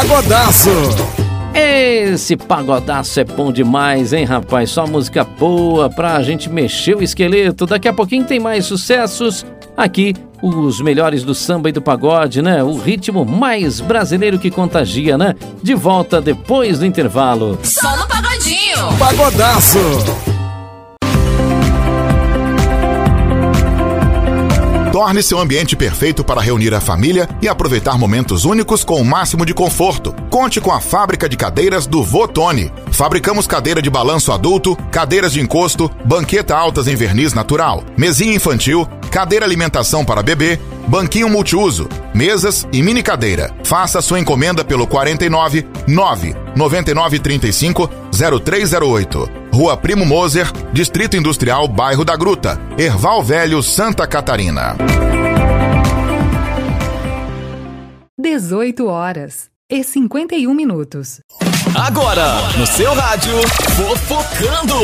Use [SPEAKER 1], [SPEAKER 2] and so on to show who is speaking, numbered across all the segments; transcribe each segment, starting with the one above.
[SPEAKER 1] Pagodaço.
[SPEAKER 2] Esse pagodaço é bom demais, hein, rapaz? Só música boa pra gente mexer o esqueleto. Daqui a pouquinho tem mais sucessos. Aqui, os melhores do samba e do pagode, né? O ritmo mais brasileiro que contagia, né? De volta depois do intervalo.
[SPEAKER 3] Só no Pagodinho.
[SPEAKER 1] Pagodaço.
[SPEAKER 4] Torne seu ambiente perfeito para reunir a família e aproveitar momentos únicos com o máximo de conforto. Conte com a fábrica de cadeiras do Vô Tony. Fabricamos cadeira de balanço adulto, cadeiras de encosto, banqueta altas em verniz natural, mesinha infantil, cadeira alimentação para bebê, banquinho multiuso, mesas e mini cadeira. Faça sua encomenda pelo 49 9 99 35 0308. Rua Primo Moser, Distrito Industrial, Bairro da Gruta, Erval Velho, Santa Catarina.
[SPEAKER 5] 18h51.
[SPEAKER 1] Agora, no seu rádio, Fofocando.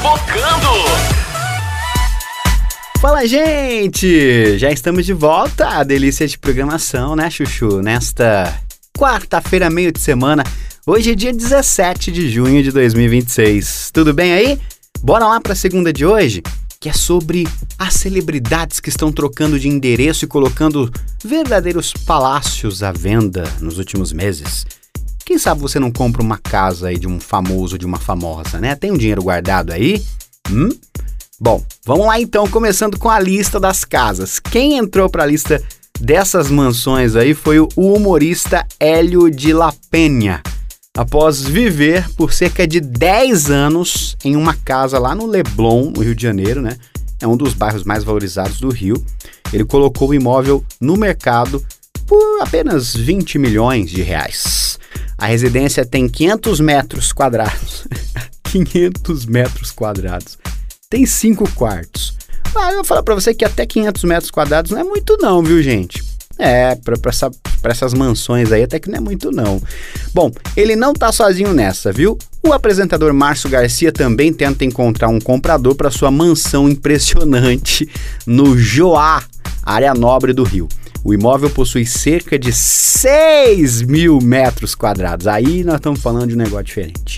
[SPEAKER 6] Fala, gente! Já estamos de volta à delícia de programação, né, Chuchu? Nesta quarta-feira, meio de semana. Hoje é dia 17 de junho de 2026. Tudo bem aí? Bora lá para a segunda de hoje, que é sobre as celebridades que estão trocando de endereço e colocando verdadeiros palácios à venda nos últimos meses. Quem sabe você não compra uma casa aí de um famoso, de uma famosa, né? Tem um dinheiro guardado aí? Bom, vamos lá então, começando com a lista das casas. Quem entrou para a lista dessas mansões aí foi o humorista Hélio de la Penha. Após viver por cerca de 10 anos em uma casa lá no Leblon, no Rio de Janeiro, né? É um dos bairros mais valorizados do Rio. Ele colocou o imóvel no mercado por apenas 20 milhões de reais. A residência tem 500 metros quadrados. 500 metros quadrados. Tem 5 quartos. Eu vou falar pra você que até 500 metros quadrados não é muito não, viu, gente? Pra essas mansões aí até que não é muito não. Bom, ele não tá sozinho nessa, viu? O apresentador Márcio Garcia também tenta encontrar um comprador para sua mansão impressionante no Joá, área nobre do Rio. O imóvel possui cerca de 6 mil metros quadrados. Aí nós estamos falando de um negócio diferente.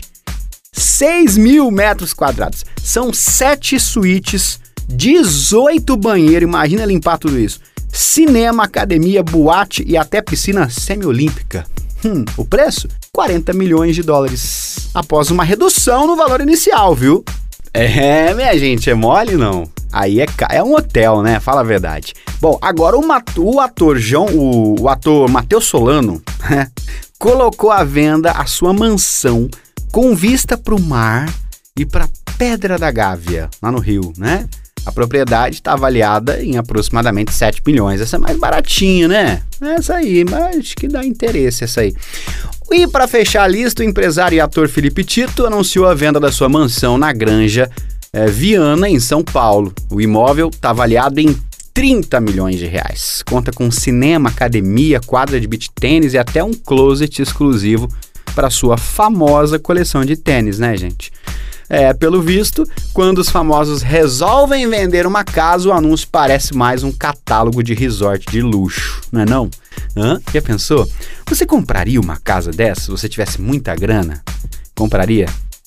[SPEAKER 6] 6 mil metros quadrados. São 7 suítes, 18 banheiros, imagina limpar tudo isso. Cinema, academia, boate e até piscina semiolímpica. O preço? 40 milhões de dólares. Após uma redução no valor inicial, viu? Minha gente, é mole não? Aí é um hotel, né? Fala a verdade. Bom, agora o ator Matheus Solano colocou à venda a sua mansão com vista para o mar e para Pedra da Gávea, lá no Rio, né? A propriedade está avaliada em aproximadamente 7 milhões. Essa é mais baratinha, né? Essa aí, mas acho que dá interesse essa aí. E para fechar a lista, o empresário e ator Felipe Tito anunciou a venda da sua mansão na Granja Viana, em São Paulo. O imóvel está avaliado em 30 milhões de reais. Conta com cinema, academia, quadra de beach tênis e até um closet exclusivo para sua famosa coleção de tênis, né, gente? Pelo visto, quando os famosos resolvem vender uma casa, o anúncio parece mais um catálogo de resort de luxo, não é não? Já pensou? Você compraria uma casa dessa se você tivesse muita grana? Compraria?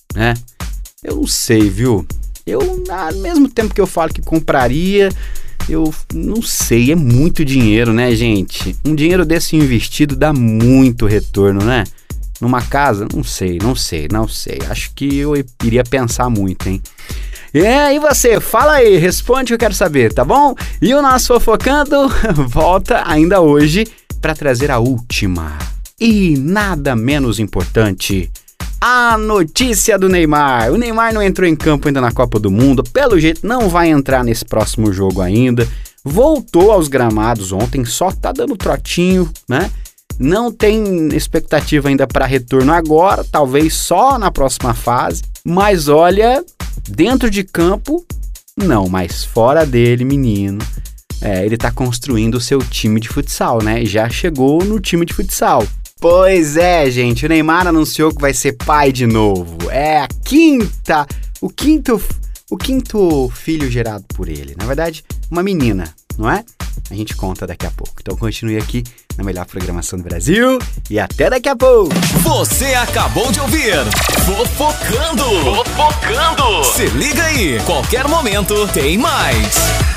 [SPEAKER 6] Eu não sei, viu? Ao mesmo tempo que eu falo que compraria, eu não sei, é muito dinheiro, né, gente? Um dinheiro desse investido dá muito retorno, né? Numa casa? Não sei. Acho que eu iria pensar muito, hein? E você? Fala aí, responde que eu quero saber, tá bom? E o nosso Fofocando volta ainda hoje para trazer a última e nada menos importante, a notícia do Neymar. O Neymar não entrou em campo ainda na Copa do Mundo, pelo jeito não vai entrar nesse próximo jogo ainda. Voltou aos gramados ontem, só tá dando trotinho, né? Não tem expectativa ainda para retorno agora, talvez só na próxima fase. Mas olha, dentro de campo, não, mas fora dele, menino, ele tá construindo o seu time de futsal, né? Já chegou no time de futsal. Pois é, gente, o Neymar anunciou que vai ser pai de novo. O quinto filho gerado por ele. Na verdade, uma menina, não é? A gente conta daqui a pouco. Então continue aqui na melhor programação do Brasil e até daqui a pouco.
[SPEAKER 1] Você acabou de ouvir Fofocando. Se liga aí, qualquer momento tem mais.